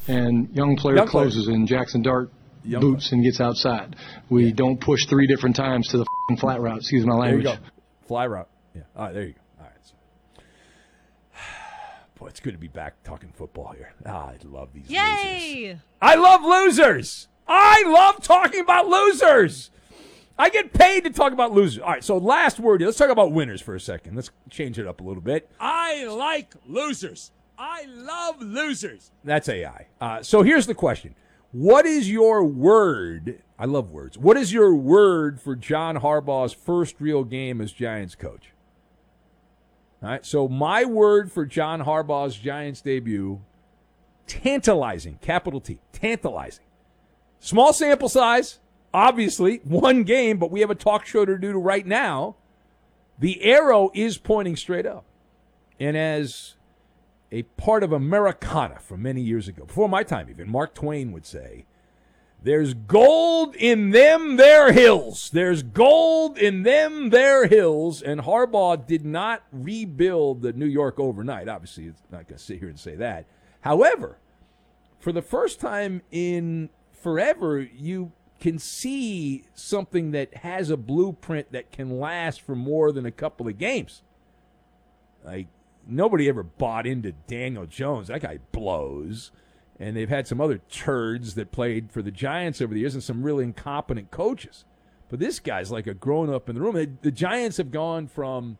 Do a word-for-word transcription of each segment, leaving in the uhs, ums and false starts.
and young player Young closes player. in Jackson Dart Young boots player. and gets outside. We Yeah. don't push three different times to the f***ing flat route. Excuse my There you language. go. Fly route. Yeah. All right, there you go. All right. So. Boy, it's good to be back talking football here. Ah, I love these Yay! losers. I love losers. I love talking about losers. I get paid to talk about losers. All right, so last word. Let's talk about winners for a second. Let's change it up a little bit. I like losers. I love losers. That's A I. Uh, so here's the question. What is your word? I love words. What is your word for John Harbaugh's first real game as Giants coach? All right, so my word for John Harbaugh's Giants debut, tantalizing, capital T, tantalizing. Small sample size, obviously, one game, but we have a talk show to do right now. The arrow is pointing straight up. And as a part of Americana from many years ago, before my time even, Mark Twain would say, there's gold in them there hills. There's gold in them there hills. And Harbaugh did not rebuild the New York overnight. Obviously, it's not going to sit here and say that. However, for the first time in forever, you can see something that has a blueprint that can last for more than a couple of games. Like, nobody ever bought into Daniel Jones. That guy blows. And they've had some other turds that played for the Giants over the years and some really incompetent coaches. But this guy's like a grown-up in the room. The Giants have gone from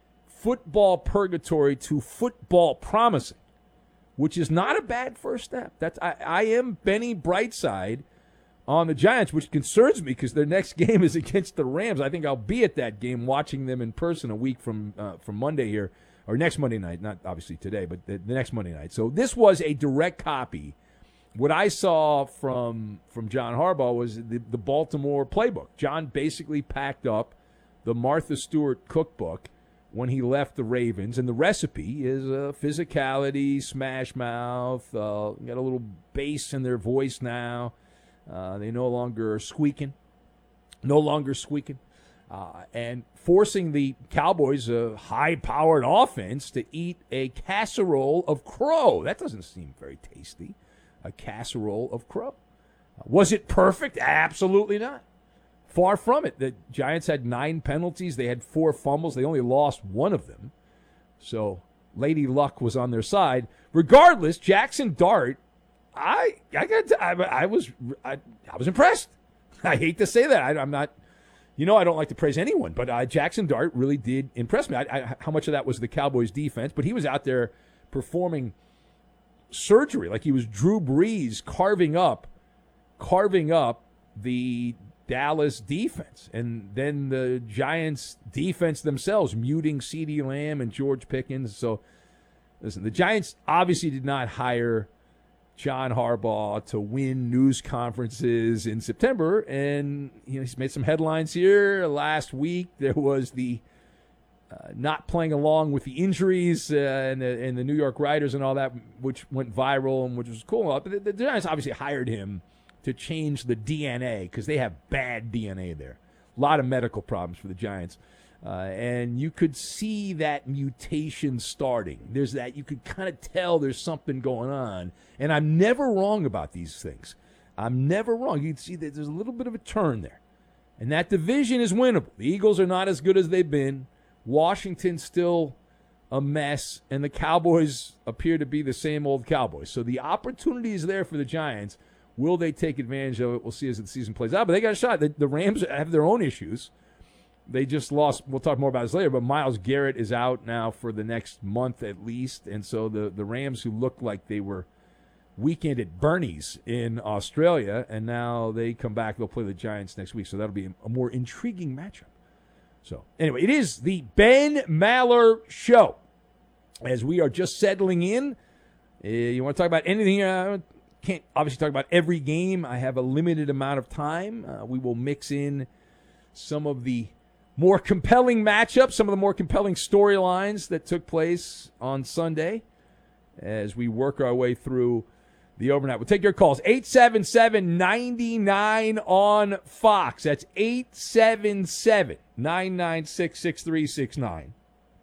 football purgatory to football promising, which is not a bad first step. That's I, I am Benny Brightside on the Giants, which concerns me because their next game is against the Rams. I think I'll be at that game watching them in person a week from uh, from Monday here. Or next Monday night, not obviously today, but the, the next Monday night. So this was a direct copy. What I saw from from John Harbaugh was the, the Baltimore playbook. John basically packed up the Martha Stewart cookbook when he left the Ravens, and the recipe is uh, physicality, smash mouth, uh, got a little bass in their voice now. Uh, they no longer are squeaking, no longer squeaking. Uh, and forcing the Cowboys, a high-powered offense, to eat a casserole of crow. That doesn't seem very tasty, a casserole of crow. Uh, was it perfect? Absolutely not. Far from it. The Giants had nine penalties. They had four fumbles. They only lost one of them. So Lady Luck was on their side. Regardless, Jackson Dart, I I got to, I, I was I, I was impressed. I hate to say that. I, I'm not. You know, I don't like to praise anyone, but uh, Jackson Dart really did impress me. I, I, how much of that was the Cowboys' defense? But he was out there performing surgery, like he was Drew Brees carving up, carving up the Dallas defense, and then the Giants' defense themselves muting CeeDee Lamb and George Pickens. So, listen, the Giants obviously did not hire John Harbaugh to win news conferences in September, and you know he's made some headlines here. Last week there was the uh, not playing along with the injuries uh, and, the, and the New York Riders and all that, which went viral and which was cool. But the, the Giants obviously hired him to change the D N A because they have bad D N A there. A lot of medical problems for the Giants. Uh, and you could see that mutation starting. There's that. You could kind of tell there's something going on. And I'm never wrong about these things. I'm never wrong. You can see that there's a little bit of a turn there. And that division is winnable. The Eagles are not as good as they've been. Washington's still a mess. And the Cowboys appear to be the same old Cowboys. So the opportunity is there for the Giants. Will they take advantage of it? We'll see as the season plays out. But they got a shot. The, the Rams have their own issues. They just lost, we'll talk more about this later, but Myles Garrett is out now for the next month at least. And so the, the Rams, who looked like they were weekend at Bernie's in Australia, and now they come back, they'll play the Giants next week. So that'll be a more intriguing matchup. So anyway, it is the Ben Maller Show. As we are just settling in, uh, you want to talk about anything? Uh, can't obviously talk about every game. I have a limited amount of time. Uh, we will mix in some of the more compelling matchups, some of the more compelling storylines that took place on Sunday as we work our way through the overnight. We'll take your calls. eight seven seven, nine nine on Fox. That's eight seven seven, nine nine six, six three six nine.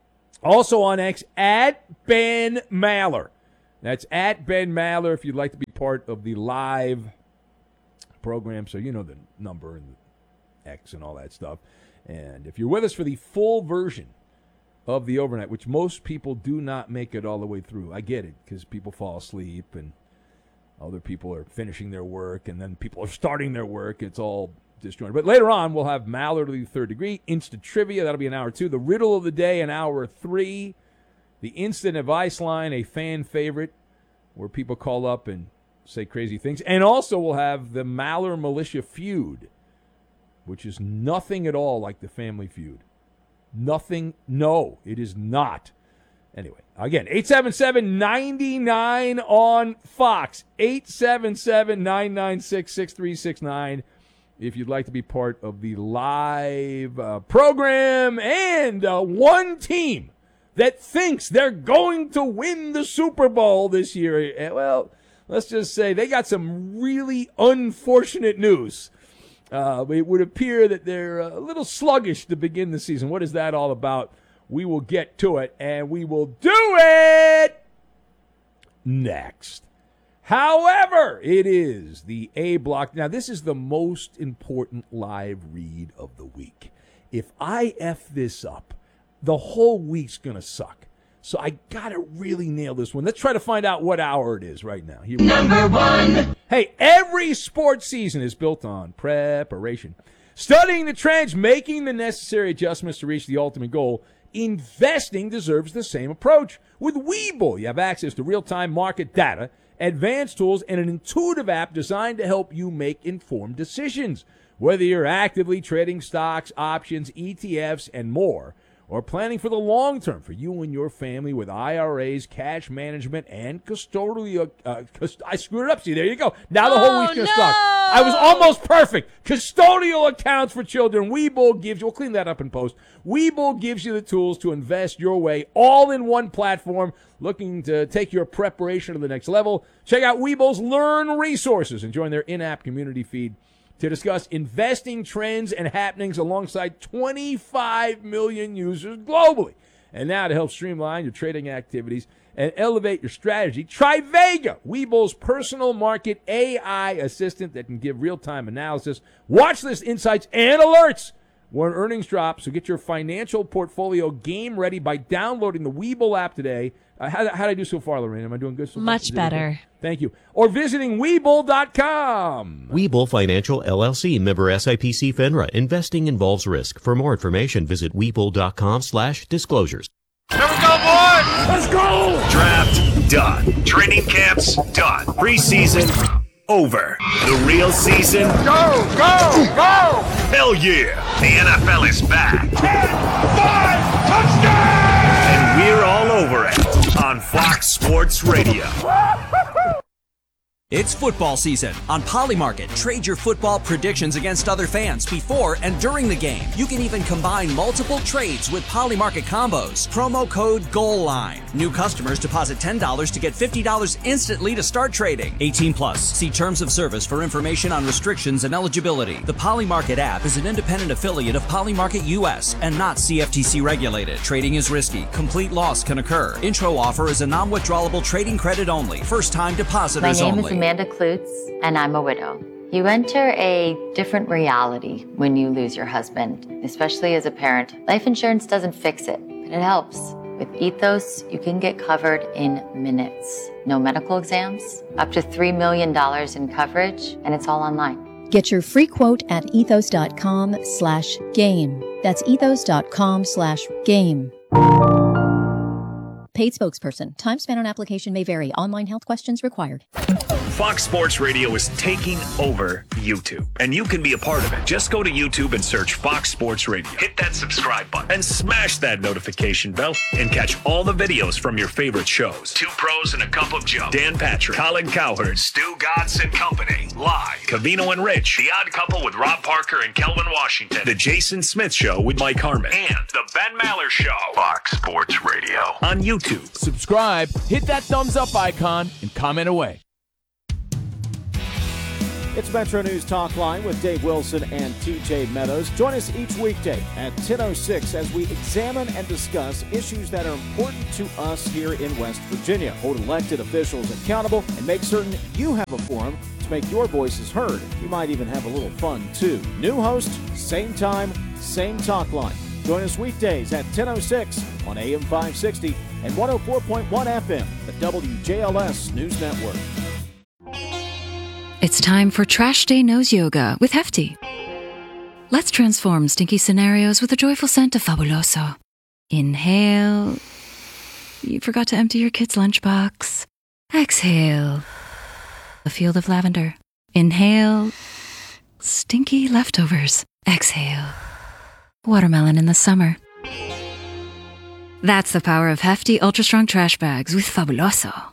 Also on X, at Ben Maller. That's at Ben Maller if you'd like to be part of the live program, so you know the number and the X and all that stuff. And if you're with us for the full version of the overnight, which most people do not make it all the way through, I get it, because people fall asleep and other people are finishing their work, and then people are starting their work. It's all disjointed. But later on, we'll have Mallard of the Third Degree, Instant Trivia. That'll be an hour two. The Riddle of the Day, an hour three. The Instant Advice Line, a fan favorite, where people call up and say crazy things. And also we'll have the Maller Militia Feud, which is nothing at all like the Family Feud. Nothing. No, it is not. Anyway, again, eight seven seven, nine nine on Fox. eight seven seven, nine nine six, six three six nine if you'd like to be part of the live uh, program. And uh, one team that thinks they're going to win the Super Bowl this year, well, let's just say they got some really unfortunate news. Uh, it would appear that they're a little sluggish to begin the season. What is that all about? We will get to it, and we will do it next. However, it is the A block. Now, this is the most important live read of the week. If I F this up, the whole week's going to suck. So I got to really nail this one. Let's try to find out what hour it is right now. Here Number one. Hey, every sports season is built on preparation. Studying the trends, making the necessary adjustments to reach the ultimate goal. Investing deserves the same approach. With Webull, you have access to real-time market data, advanced tools, and an intuitive app designed to help you make informed decisions. Whether you're actively trading stocks, options, E T Fs, and more, or planning for the long term for you and your family with I R As, cash management, and custodial. Uh, cust- I screwed it up. See, there you go. Now the whole Oh, week's going to no. suck. I was almost perfect. Custodial accounts for children. Webull gives you, we'll clean that up in post. Webull gives you the tools to invest your way, all in one platform, looking to take your preparation to the next level. Check out Webull's Learn resources and join their in-app community feed to discuss investing trends and happenings alongside twenty-five million users globally. And now to help streamline your trading activities and elevate your strategy, try Vega, Webull's personal market A I assistant that can give real-time analysis, watch list insights, and alerts when earnings drop. So get your financial portfolio game ready by downloading the Webull app today. Uh, how, how did I do so far, Lorraine? Am I doing good so far? Much better. Good? Thank you. Or visiting Webull dot com. Webull Financial, L L C, member S I P C FINRA. Investing involves risk. For more information, visit Webull dot com slash disclosures. Here we go, boys! Let's go! Draft done. Training camps done. Preseason over. The real season. Go, go, go! Hell yeah! The N F L is back. ten, five, touchdown! And we're all over it on Fox Sports Radio. It's football season. On Polymarket, trade your football predictions against other fans before and during the game. You can even combine multiple trades with Polymarket combos. Promo code GOALLINE. New customers deposit ten dollars to get fifty dollars instantly to start trading. eighteen plus. See terms of service for information on restrictions and eligibility. The Polymarket app is an independent affiliate of Polymarket U S and not C F T C regulated. Trading is risky. Complete loss can occur. Intro offer is a non-withdrawable trading credit only. First time depositors My name only. is Amanda Klutz, and I'm a widow. You enter a different reality when you lose your husband, especially as a parent. Life insurance doesn't fix it, but it helps. With Ethos, you can get covered in minutes. No medical exams, up to three million dollars in coverage, and it's all online. Get your free quote at ethos.com slash game. That's ethos.com slash game. Paid spokesperson. Time spent on application may vary. Online health questions required. Fox Sports Radio is taking over YouTube, and you can be a part of it. Just go to YouTube and search Fox Sports Radio. Hit that subscribe button and smash that notification bell and catch all the videos from your favorite shows. Two Pros and a Cup of Joe. Dan Patrick, Colin Cowherd, Stu Gatz and Company. Live. Cavino and Rich. The Odd Couple with Rob Parker and Kelvin Washington. The Jason Smith Show with Mike Harmon. And The Ben Maller Show. Fox Sports Radio. On YouTube. Subscribe, hit that thumbs up icon, and comment away. It's Metro News Talk Line with Dave Wilson and T J Meadows. Join us each weekday at ten oh six as we examine and discuss issues that are important to us here in West Virginia. Hold elected officials accountable and make certain you have a forum to make your voices heard. You might even have a little fun, too. New host, same time, same talk line. Join us weekdays at ten oh six on A M five sixty and one oh four point one F M, the W J L S News Network. It's time for Trash Day Nose Yoga with Hefty. Let's transform stinky scenarios with a joyful scent of Fabuloso. Inhale. You forgot to empty your kid's lunchbox. Exhale. A field of lavender. Inhale. Stinky leftovers. Exhale. Watermelon in the summer. That's the power of Hefty Ultra Strong Trash Bags with Fabuloso.